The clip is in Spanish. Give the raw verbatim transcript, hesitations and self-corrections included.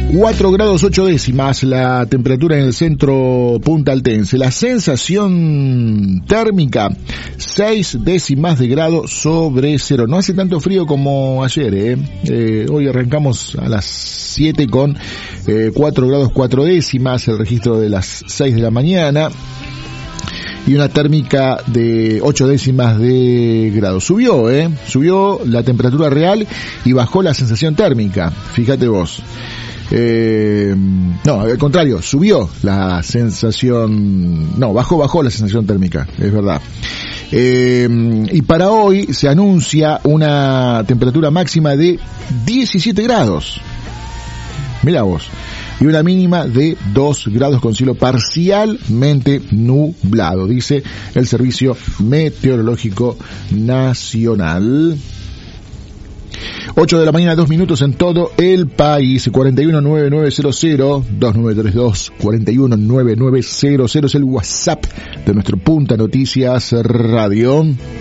cuatro grados ocho décimas la temperatura en el centro puntaltense. La sensación térmica, seis décimas de grado sobre cero. No hace tanto frío como ayer, ¿eh? eh hoy arrancamos a las siete con eh, cuatro grados cuatro décimas, el registro de las seis de la mañana. Y una térmica de ocho décimas de grado. Subió, ¿eh? Subió la temperatura real y bajó la sensación térmica. Fíjate vos. Eh, no, al contrario, subió la sensación, no, bajó, bajó la sensación térmica, es verdad. Eh, y para hoy se anuncia una temperatura máxima de diecisiete grados. Mirá vos. Y una mínima de dos grados con cielo parcialmente nublado, dice el Servicio Meteorológico Nacional. ocho de la mañana, dos minutos en todo el país. cuarenta y uno nueve nueve cero cero, dos nueve tres dos, cuarenta y uno nueve nueve cero cero es el WhatsApp de nuestro Punta Noticias Radio.